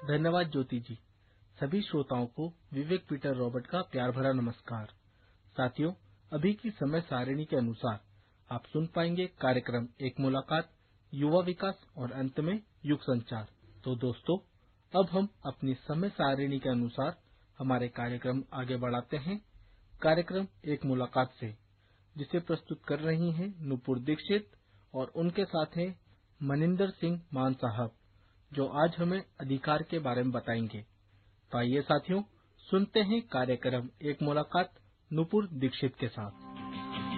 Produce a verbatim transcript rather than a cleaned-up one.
धन्यवाद ज्योति जी। सभी श्रोताओं को विवेक पीटर रॉबर्ट का प्यार भरा नमस्कार। साथियों, अभी की समय सारिणी के अनुसार आप सुन पाएंगे कार्यक्रम एक मुलाकात, युवा विकास और अंत में युग संचार। तो दोस्तों, अब हम अपनी समय सारिणी के अनुसार हमारे कार्यक्रम आगे बढ़ाते हैं। कार्यक्रम एक मुलाकात से, जिसे प्रस्तुत कर रही हैं नुपुर दीक्षित और उनके साथ हैं मनिंदर सिंह मान साहब, जो आज हमें अधिकार के बारे में बताएंगे। तो आइए साथियों, सुनते हैं कार्यक्रम एक मुलाकात नुपुर दीक्षित के साथ।